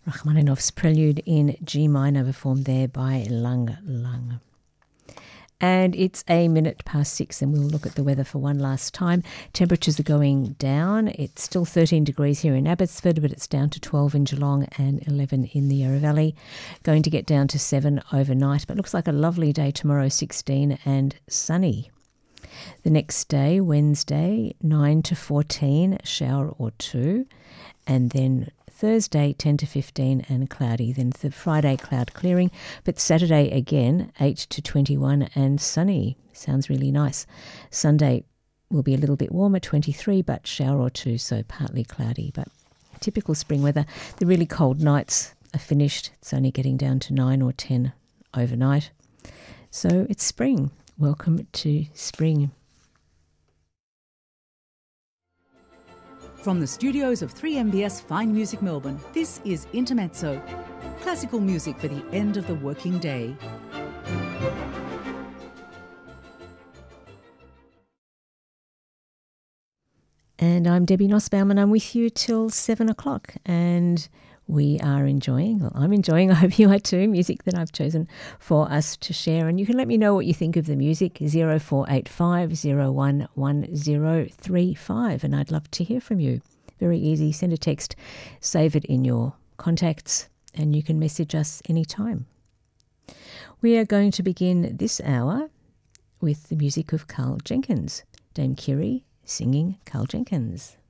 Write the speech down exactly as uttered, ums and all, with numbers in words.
Rachmaninoff's Prelude in G minor, performed there by Lang Lang. And it's a minute past six, and we'll look at the weather for one last time. Temperatures are going down. It's still thirteen degrees here in Abbotsford, but it's down to twelve in Geelong and eleven in the Yarra Valley. Going to get down to seven overnight, but looks like a lovely day tomorrow, sixteen and sunny. The next day, Wednesday, nine to fourteen, shower or two. And then Thursday, ten to fifteen and cloudy. Then the Friday, cloud clearing. But Saturday again, eight to twenty-one and sunny. Sounds really nice. Sunday will be a little bit warmer, twenty-three, but shower or two, so partly cloudy. But typical spring weather. The really cold nights are finished. It's only getting down to nine or ten overnight. So it's spring. Welcome to spring. From the studios of three M B S Fine Music Melbourne, this is Intermezzo, classical music for the end of the working day. And I'm Debbie Nussbaum, and I'm with you till seven o'clock. And we are enjoying, well, I'm enjoying, I hope you are too, music that I've chosen for us to share. And you can let me know what you think of the music, zero four eight five zero one one zero three five. And I'd love to hear from you. Very easy. Send a text, save it in your contacts, and you can message us anytime. We are going to begin this hour with the music of Carl Jenkins. Dame Kiri singing Carl Jenkins.